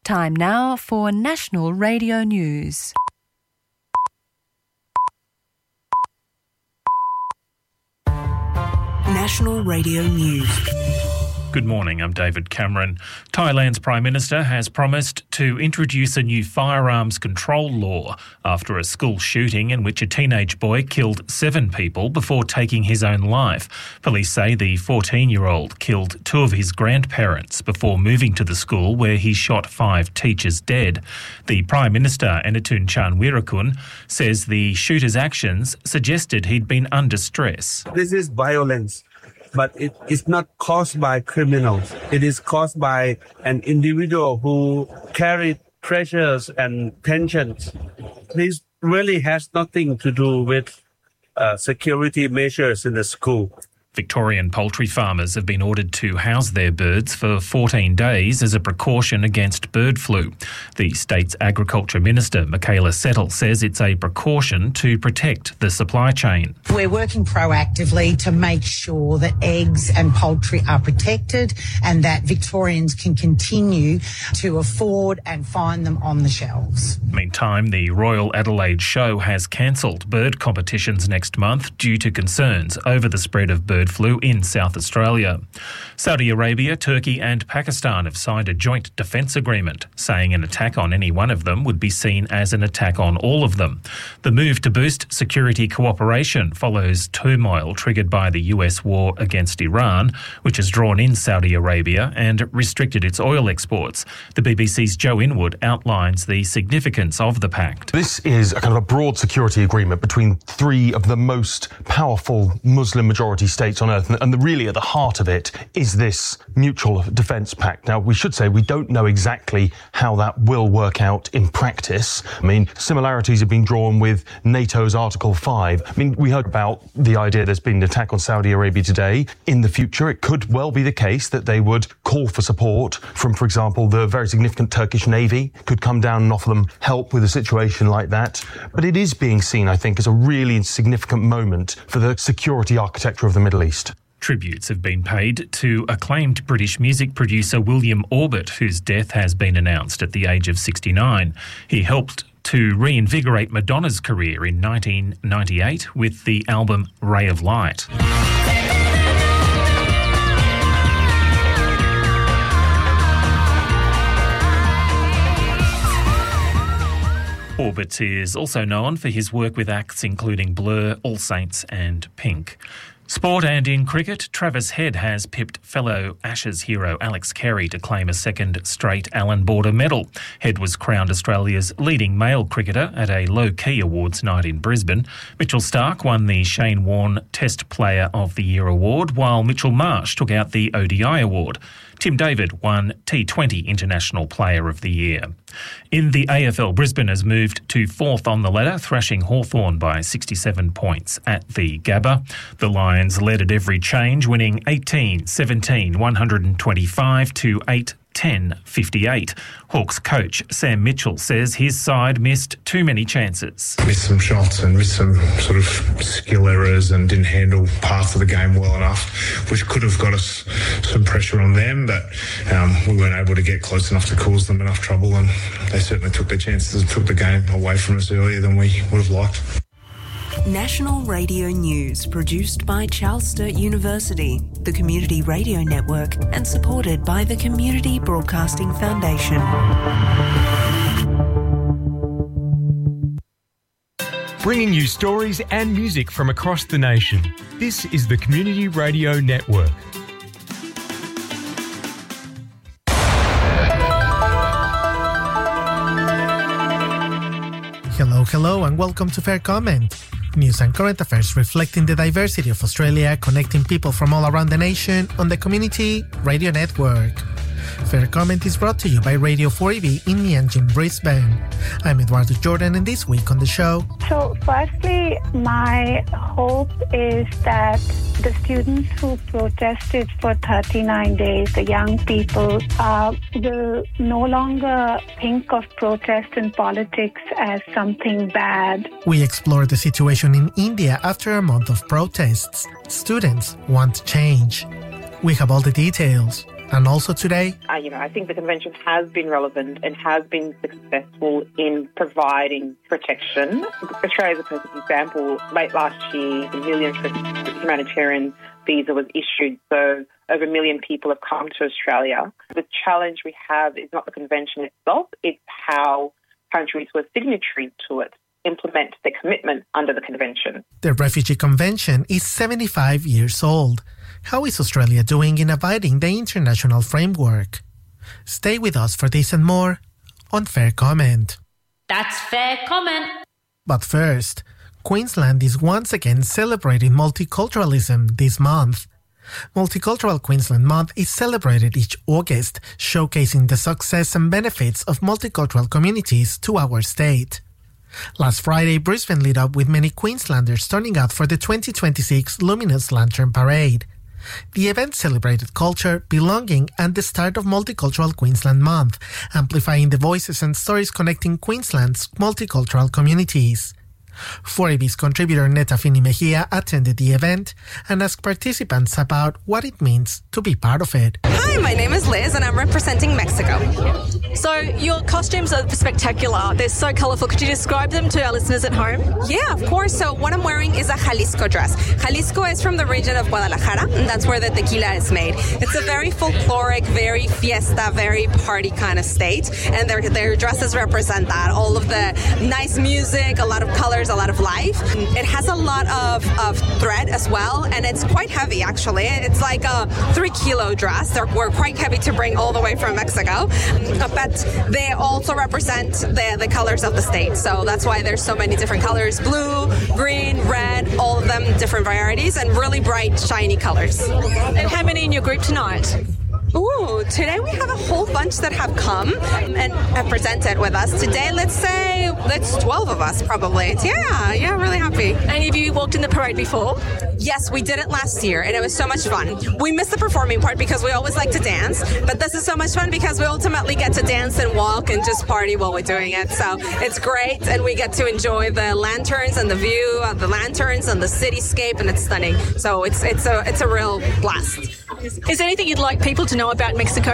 Time now for National Radio News. National Radio News. Good morning, I'm David Cameron. Thailand's Prime Minister has promised to introduce a new firearms control law after a school shooting in which a teenage boy killed 7 people before taking his own life. Police say the 14-year-old killed 2 of his grandparents before moving to the school where he shot 5 teachers dead. The Prime Minister, Anatun Chanwirakul, says the shooter's actions suggested he'd been under stress. This is violence. But it is not caused by criminals. It is caused by an individual who carried pressures and tensions. This really has nothing to do with security measures in the school. Victorian poultry farmers have been ordered to house their birds for 14 days as a precaution against bird flu. The state's Agriculture Minister, Michaela Settle, says it's a precaution to protect the supply chain. We're working proactively to make sure that eggs and poultry are protected and that Victorians can continue to afford and find them on the shelves. Meantime, the Royal Adelaide Show has cancelled bird competitions next month due to concerns over the spread of bird flu in South Australia. Saudi Arabia, Turkey and Pakistan have signed a joint defence agreement, saying an attack on any one of them would be seen as an attack on all of them. The move to boost security cooperation follows turmoil triggered by the US war against Iran, which has drawn in Saudi Arabia and restricted its oil exports. The BBC's Joe Inwood outlines the significance of the pact. This is a kind of a broad security agreement between 3 of the most powerful Muslim-majority states on earth, and really at the heart of it is this mutual defence pact. Now, we should say we don't know exactly how that will work out in practice. I mean, similarities have been drawn with NATO's Article 5. I mean, we heard about the idea there's been an attack on Saudi Arabia today. In the future, it could well be the case that they would call for support from, for example, the very significant Turkish Navy, could come down and offer them help with a situation like that. But it is being seen, I think, as a really significant moment for the security architecture of the Middle East. Tributes have been paid to acclaimed British music producer William Orbit, whose death has been announced at the age of 69. He helped to reinvigorate Madonna's career in 1998 with the album Ray of Light. Orbit is also known for his work with acts including Blur, All Saints and Pink. Sport and in cricket, Travis Head has pipped fellow Ashes hero Alex Carey to claim a second straight Allan Border medal. Head was crowned Australia's leading male cricketer at a low-key awards night in Brisbane. Mitchell Starc won the Shane Warne Test Player of the Year award, while Mitchell Marsh took out the ODI award. Tim David won T20 International Player of the Year. In the AFL, Brisbane has moved to 4th on the ladder, thrashing Hawthorn by 67 points at the Gabba. The Lions led at every change, winning 18-17, 125 to 8-10-58. Hawks coach Sam Mitchell says his side missed too many chances. Missed some shots and missed some sort of skill errors and didn't handle parts of the game well enough, which could have got us some pressure on them, but we weren't able to get close enough to cause them enough trouble, and they certainly took their chances and took the game away from us earlier than we would have liked. National Radio News, produced by Charles Sturt University, the Community Radio Network, and supported by the Community Broadcasting Foundation. Bringing you stories and music from across the nation. This is the Community Radio Network. Hello, and welcome to Fair Comment. News and current affairs reflecting the diversity of Australia, connecting people from all around the nation on the Community Radio Network. Fair Comment is brought to you by Radio 4EB in Mianjin, Brisbane. I'm Eduardo Jordan, and this week on the show... So firstly, my hope is that the students who protested for 39 days, the young people, will no longer think of protest and politics as something bad. We explore the situation in India after a month of protests. Students want change. We have all the details. And also today, I think the convention has been relevant and has been successful in providing protection. Australia is a perfect example. Late last year, the Million Humanitarian Visa was issued, so over 1 million people have come to Australia. The challenge we have is not the convention itself, it's how countries who are signatories to it implement their commitment under the convention. The Refugee Convention is 75 years old. How is Australia doing in abiding the international framework? Stay with us for this and more on Fair Comment. That's Fair Comment. But first, Queensland is once again celebrating multiculturalism this month. Multicultural Queensland Month is celebrated each August, showcasing the success and benefits of multicultural communities to our state. Last Friday, Brisbane lit up with many Queenslanders turning out for the 2026 Luminous Lantern Parade. The event celebrated culture, belonging, and the start of Multicultural Queensland Month, amplifying the voices and stories connecting Queensland's multicultural communities. 4AB's contributor Neta Fini Mejia attended the event and asked participants about what it means to be part of it. Hi, my name is Liz and I'm representing Mexico. So your costumes are spectacular. They're so colourful. Could you describe them to our listeners at home? Yeah, of course. So what I'm wearing is a Jalisco dress. Jalisco is from the region of Guadalajara, and that's where the tequila is made. It's a very folkloric, very fiesta, very party kind of state, and their dresses represent that. All of the nice music, a lot of colors, a lot of life. It has a lot of thread as well, and it's quite heavy actually. It's like a 3-kilo dress. We're quite heavy to bring all the way from Mexico, but they also represent the colors of the state. So that's why there's so many different colors: blue, green, red, all of them different varieties, and really bright, shiny colors. And how many in your group tonight? Ooh, today we have a whole bunch that have come and have presented with us. Today, let's say, that's 12 of us probably. Yeah, really happy. And have you walked in the parade before? Yes, we did it last year and it was so much fun. We missed the performing part because we always like to dance, but this is so much fun because we ultimately get to dance and walk and just party while we're doing it. So it's great, and we get to enjoy the lanterns and the view of the lanterns and the cityscape, and it's stunning. So it's a real blast. Is there anything you'd like people to know about Mexico?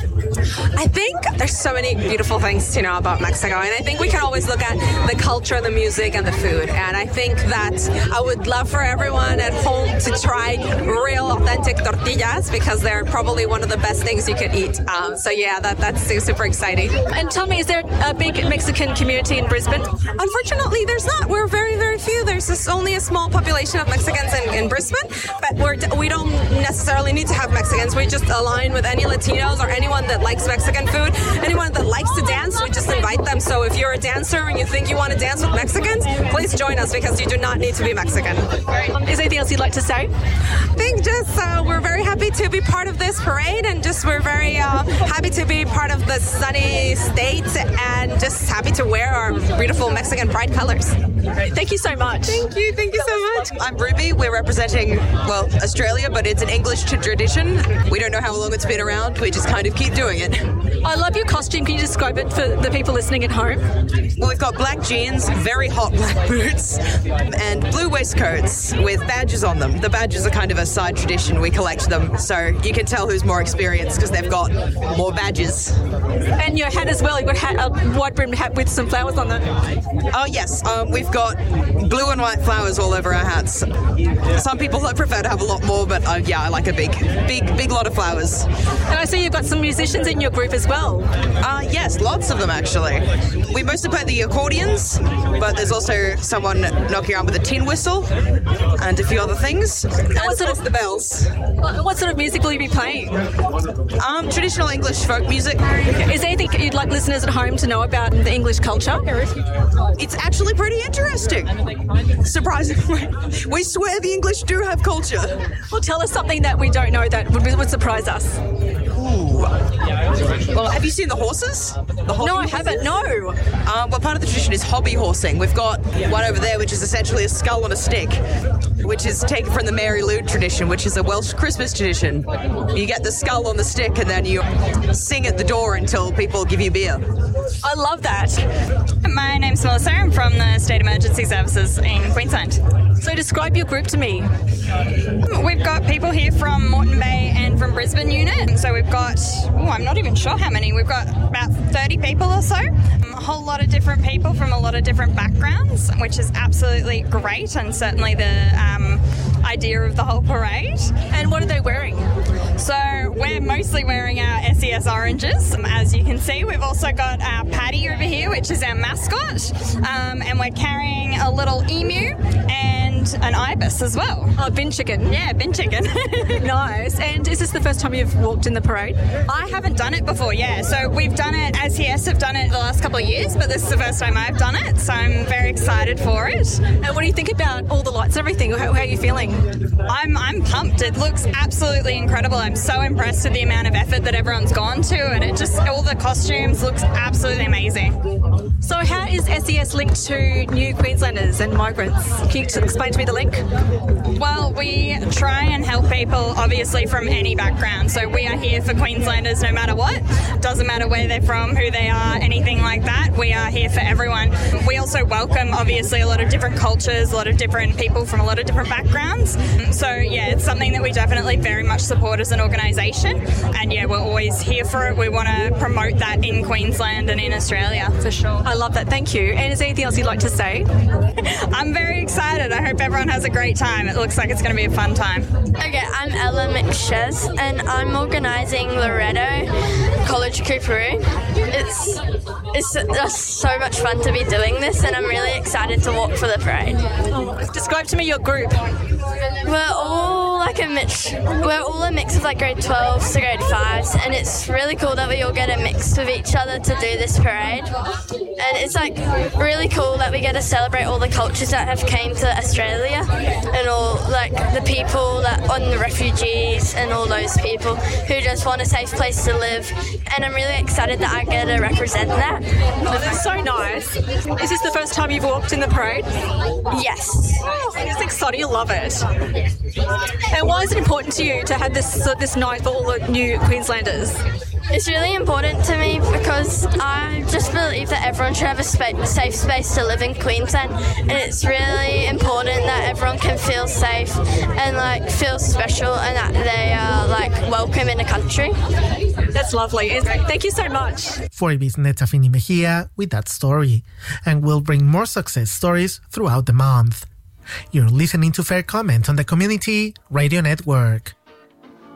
I think there's so many beautiful things to know about Mexico, and I think we can always look at the culture, the music, and the food. And I think that I would love for everyone at home to try real, authentic tortillas because they're probably one of the best things you could eat. So yeah, that's super exciting. And tell me, is there a big Mexican community in Brisbane? Unfortunately, there's not. We're very, very few. There's only a small population of Mexicans in Brisbane, but we don't necessarily need to have Mexicans. We just align with any Latinos or anyone that likes Mexican food, anyone that likes to dance. We just invite them. So if you're a dancer and you think you want to dance with Mexicans, please join us because you do not need to be Mexican. Is there anything else you'd like to say? I think just we're very happy to be part of this parade, and just we're very happy to be part of the sunny state, and just happy to wear our beautiful Mexican pride colors. Great. Thank you so much. Thank you so much. I'm Ruby. We're representing, Australia, but it's an English tradition. We don't know how long it's been around. We just kind of keep doing it. I love your costume. Can you describe it for the people listening at home? Well, we've got black jeans, very hot black boots, and blue waistcoats with badges on them. The badges are kind of a side tradition. We collect them, so you can tell who's more experienced because they've got more badges. And your hat as well. You've got a wide-brimmed hat with some flowers on it. Oh, yes. We've got blue and white flowers all over our hats. Some people prefer to have a lot more, but I like a big lot of flowers. And I see you've got some musicians in your group as well. Yes, lots of them actually. We mostly play the accordions, but there's also someone knocking around with a tin whistle and a few other things. And what sort of the bells? What sort of music will you be playing? Traditional English folk music. Is there anything you'd like listeners at home to know about the English culture? It's actually pretty interesting. Surprisingly. We swear the English do have culture. Well, tell us something that we don't know that would surprise us. Ooh. Well, have you seen the horses? No, I haven't, no. Well, part of the tradition is hobby horsing. We've got one over there, which is essentially a skull on a stick, which is taken from the Mary Lou tradition, which is a Welsh Christmas tradition. You get the skull on the stick and then you sing at the door until people give you beer. I love that. My name's Melissa. I'm from the State Emergency Services in Queensland. So describe your group to me. We've got people here from Moreton Bay and from Brisbane unit. So we've got, I'm not even sure how many. We've got about 30 people or so. A whole lot of different people from a lot of different backgrounds, which is absolutely great, and certainly the idea of the whole parade. And what are they wearing? So we're mostly wearing our SES oranges. As you can see, we've also got our Paddy over here, which is our mascot. And we're carrying a little emu and an ibis as well. Oh, bin chicken. Yeah, bin chicken. Nice. And is this the first time you've walked in the parade? I haven't done it before, yeah. So we've done it, SES have done it the last couple of years, but this is the first time I've done it. So I'm very excited for it. And what do you think about all the lights and everything? How are you feeling? I'm pumped. It looks absolutely incredible. I'm so impressed with the amount of effort that everyone's gone to, and it just, all the costumes looks absolutely amazing. So how is SES linked to New Queenslanders and migrants? Can you explain to me the link? Well, we try and help people, obviously, from any background. So we are here for Queenslanders no matter what. Doesn't matter where they're from, who they are, anything like that. We are here for everyone. We also welcome, obviously, a lot of different cultures, a lot of different people from a lot of different backgrounds. So, yeah, it's something that we definitely very much support as an organisation. And, yeah, we're always here for it. We want to promote that in Queensland and in Australia, for sure. I love that. Thank you. And is there anything else you'd like to say? I'm very excited. I hope everyone has a great time. It looks like it's going to be a fun time. Okay, I'm Ella McShez and I'm organising Loretto College Cooperoo. It's just so much fun to be doing this, and I'm really excited to walk for the parade. Describe to me your group. We're all a mix of like grade 12s to grade 5s, and it's really cool that we all get a mix with each other to do this parade. And it's like really cool that we get to celebrate all the cultures that have came to Australia, and all like the people that on the refugees and all those people who just want a safe place to live. And I'm really excited that I get to represent that. Oh, that's so nice. Is this the first time you've walked in the parade? Yes. Oh, it's exciting. You love it. And why is it important to you to have this night for all the new Queenslanders? It's really important to me because I just believe that everyone should have a safe space to live in Queensland, and it's really important that everyone can feel safe and like feel special, and that they are like welcome in the country. That's lovely. Thank you so much. 4AB's Netafini Mejia with that story, and we'll bring more success stories throughout the month. You're listening to Fair Comment on the Community Radio Network.